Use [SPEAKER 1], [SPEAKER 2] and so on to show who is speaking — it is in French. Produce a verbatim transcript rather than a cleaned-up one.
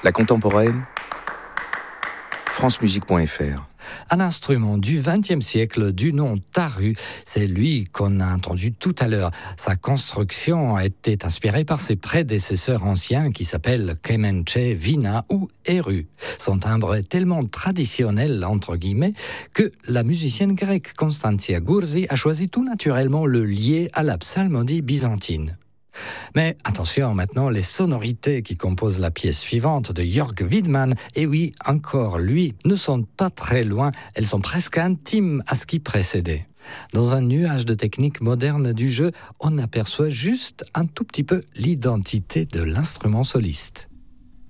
[SPEAKER 1] La contemporaine, francemusique point f r.
[SPEAKER 2] Un instrument du vingtième siècle du nom Taru, c'est lui qu'on a entendu tout à l'heure. Sa construction a été inspirée par ses prédécesseurs anciens qui s'appellent Kemenche, Vina ou Eru. Son timbre est tellement traditionnel, entre guillemets, que la musicienne grecque Constantia Gursi a choisi tout naturellement le lier à la psalmodie byzantine. Mais attention maintenant, les sonorités qui composent la pièce suivante de Jörg Widmann, et oui, encore lui, ne sont pas très loin, elles sont presque intimes à ce qui précédait. Dans un nuage de techniques modernes du jeu, on aperçoit juste un tout petit peu l'identité de l'instrument soliste.